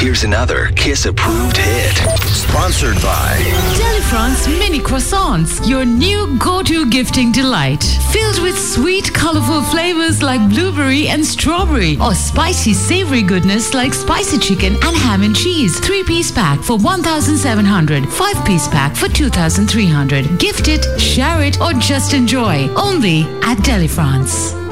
Here's another Kiss-approved hit. Sponsored by Delifrance Mini Croissants, your new go-to gifting delight. Filled with sweet, colorful flavors like blueberry and strawberry, or spicy, savory goodness like spicy chicken and ham and cheese. 3-piece pack for 1,700. 5-piece pack for 2,300. Gift it, share it, or just enjoy. Only at Delifrance.